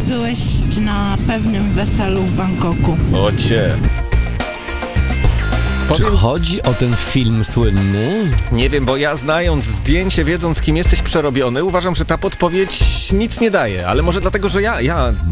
byłeś na pewnym weselu w Bangkoku? Ocie. Czy chodzi o ten film słynny? Nie wiem, bo ja znając zdjęcie, wiedząc kim jesteś przerobiony, uważam, że ta podpowiedź nic nie daje, ale może dlatego, że ja